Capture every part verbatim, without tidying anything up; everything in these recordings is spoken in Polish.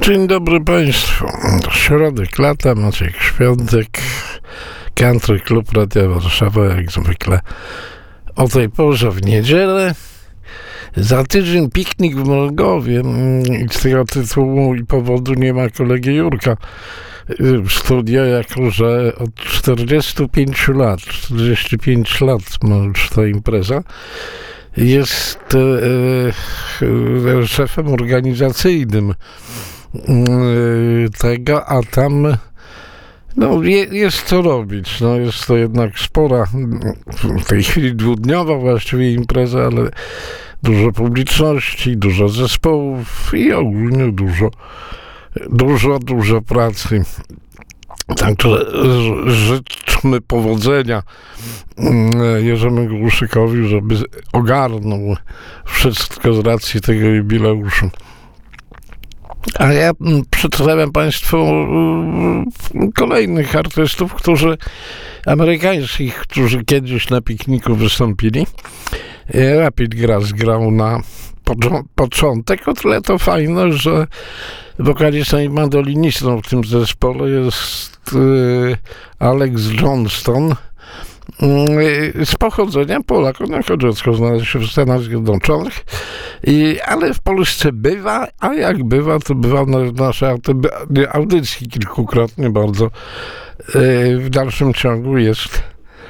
Dzień dobry Państwu. Środek lata, Maciek Świątek, Country Club Radia Warszawa, jak zwykle o tej porze w niedzielę. Za tydzień piknik w Mrągowie i z tego tytułu i powodu nie ma kolegi Jurka w studio, jako że od czterdziestu pięciu lat, czterdzieści pięć lat ma już ta impreza. Jest e, e, szefem organizacyjnym e, tego, a tam no, je, jest co robić. No, jest to jednak spora, w tej chwili dwudniowa właściwie impreza, ale dużo publiczności, dużo zespołów i ogólnie dużo, dużo, dużo pracy. Także życzmy powodzenia Jerzemu Głuszykowi, żeby ogarnął wszystko z racji tego jubileuszu. A ja przedstawiam Państwu kolejnych artystów, którzy amerykańskich, którzy kiedyś na pikniku wystąpili. Rapid Grass grał na początek, o tyle to fajne, że wokalistą i mandolinistą w tym zespole jest Alex Johnston, z pochodzenia Polak. On jako dziecko znalazł się w Stanach Zjednoczonych, i, ale w Polsce bywa, a jak bywa, to bywa na naszej audycji kilkukrotnie bardzo. W dalszym ciągu jest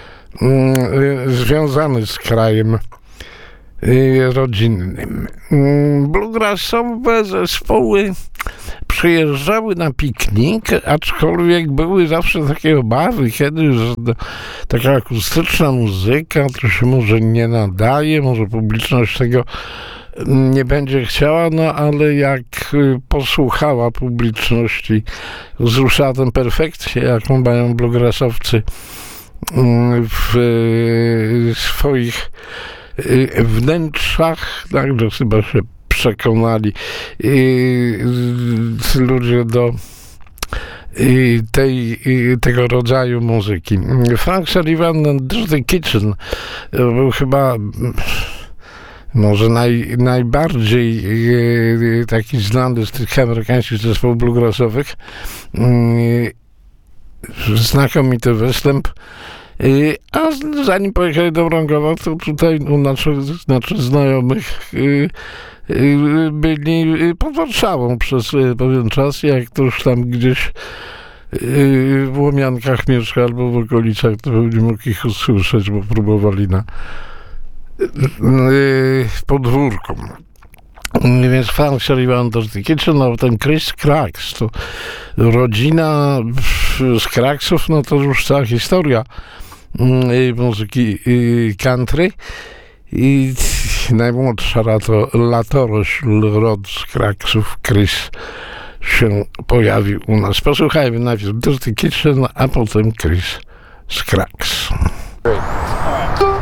związany z krajem rodzinnym. Bluegrassowe zespoły przyjeżdżały na piknik, aczkolwiek były zawsze takie obawy, kiedy że taka akustyczna muzyka to się może nie nadaje, może publiczność tego nie będzie chciała, no ale jak posłuchała publiczności, wzruszała tę perfekcję, jaką mają bluegrassowcy w swoich wnętrzach, także chyba się przekonali ludzie do tej, tego rodzaju muzyki. Frank Sullivan and The Kitchen był chyba może naj, najbardziej taki znany z tych amerykańskich zespołów bluegrassowych. Znakomity występ. A zanim pojechali do Mrągowa, to tutaj u naszych, znaczy znajomych byli pod Warszawą przez pewien czas. Jak to już tam gdzieś w Łomiankach mieszka albo w okolicach, to pewnie mógł ich usłyszeć, bo próbowali na podwórku. Więc Frank Sullivan to The Kitchen, no ten Chris Craggs, to rodzina z Craggsów, no to już cała historia muzyki country. I najmłodsza lato, latorośl rod z Craggsów, Chris, się pojawił u nas. Posłuchajmy najpierw The Kitchen, a potem Chris z Craggs.